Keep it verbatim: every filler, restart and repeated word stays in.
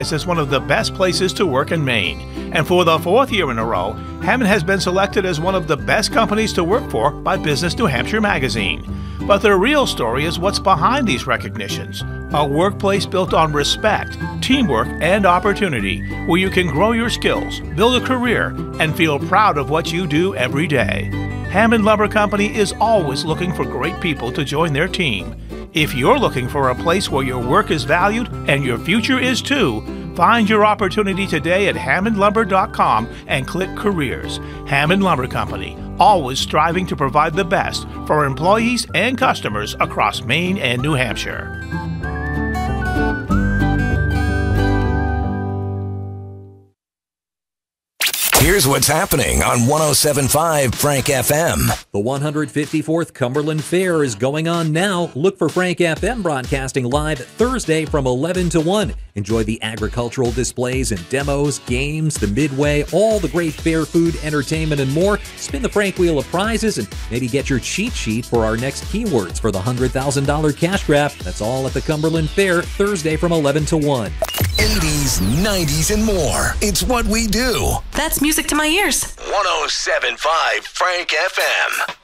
as one of the best places to work in Maine. And for the fourth year in a row, Hammond has been selected as one of the best companies to work for by Business New Hampshire magazine. But the real story is what's behind these recognitions. A workplace built on respect, teamwork, and opportunity, where you can grow your skills, build a career, and feel proud of what you do every day. Hammond Lumber Company is always looking for great people to join their team. If you're looking for a place where your work is valued and your future is too, find your opportunity today at hammond lumber dot com and click Careers. Hammond Lumber Company, always striving to provide the best for employees and customers across Maine and New Hampshire. Here's what's happening on one oh seven point five Frank F M. The one hundred fifty-fourth Cumberland Fair is going on now. Look for Frank F M broadcasting live Thursday from eleven to one. Enjoy the agricultural displays and demos, games, the midway, all the great fair food, entertainment, and more. Spin the Frank Wheel of prizes and maybe get your cheat sheet for our next keywords for the one hundred thousand dollars cash grab. That's all at the Cumberland Fair Thursday from eleven to one. eighties, nineties, and more. It's what we do. That's music to my ears. one oh seven point five Frank F M.